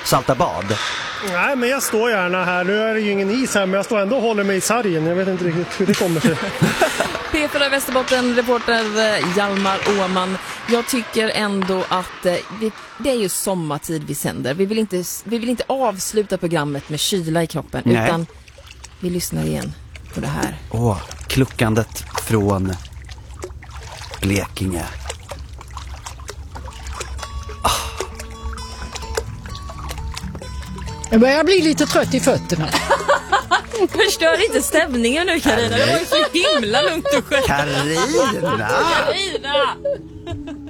salta bad? Nej, men jag står gärna här. Nu är det ju ingen is här, men jag står ändå och håller mig i sargen. Jag vet inte riktigt hur det kommer sig. P4 Västerbotten, reporter Hjalmar Åman. Jag tycker ändå att det är ju sommartid vi sänder. Vi vill inte avsluta programmet med kyla i kroppen. Nej. Utan vi lyssnar igen på det här. Kluckandet från Blekinge. Jag börjar bli lite trött i fötterna. Förstör inte stämningen nu, Carina. Det var ju så himla lugnt och skönt. Carina!